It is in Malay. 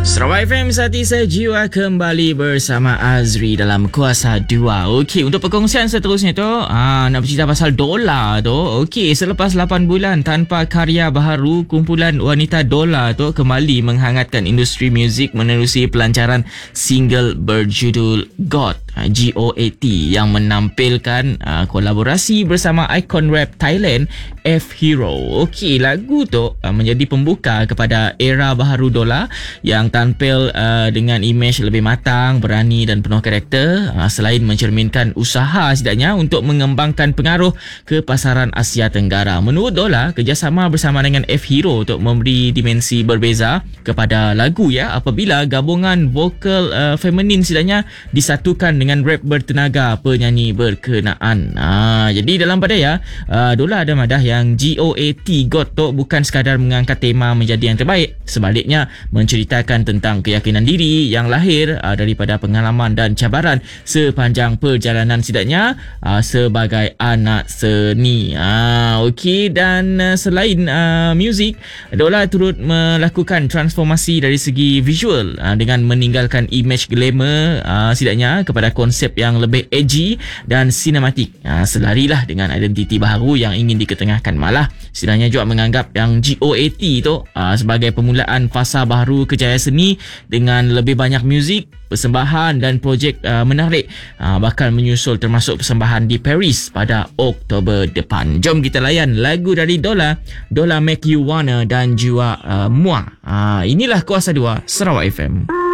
Sarawak FM Sati Sejiwa kembali bersama Azri dalam Kuasa 2. Okey, untuk perkongsian seterusnya tu, nak bercerita pasal Dola tu. Okey, selepas 8 bulan tanpa karya baharu, kumpulan wanita Dola tu kembali menghangatkan industri muzik menerusi pelancaran single berjudul God, GOAT, yang menampilkan kolaborasi bersama ikon rap Thailand F-Hero. Okey, lagu tu menjadi pembuka kepada era baharu Dola yang tampil dengan imej lebih matang, berani dan penuh karakter, selain mencerminkan usaha setidaknya untuk mengembangkan pengaruh ke pasaran Asia Tenggara. Menurut Dola, kerjasama bersama dengan F-Hero untuk memberi dimensi berbeza kepada lagu apabila gabungan vokal feminin setidaknya disatukan dengan rap bertenaga penyanyi berkenaan. Jadi dalam pada Dola ada madah yang GOAT God tu bukan sekadar mengangkat tema menjadi yang terbaik, sebaliknya menceritakan tentang keyakinan diri yang lahir daripada pengalaman dan cabaran sepanjang perjalanan setidaknya sebagai anak seni. Okey, dan selain muzik, Dola turut melakukan transformasi dari segi visual dengan meninggalkan imej glamour setidaknya kepada konsep yang lebih edgy dan sinematik. Selarilah dengan identiti baharu yang ingin diketengahkan. Malah setidaknya juga menganggap yang GOAT tu sebagai permulaan fasa baharu kejayaan seni dengan lebih banyak muzik, persembahan dan projek menarik bakal menyusul, termasuk persembahan di Paris pada Oktober depan. Jom kita layan lagu dari Dola, Dola Make You Wanna dan juga Mua. Inilah Kuasa 2 Sarawak FM.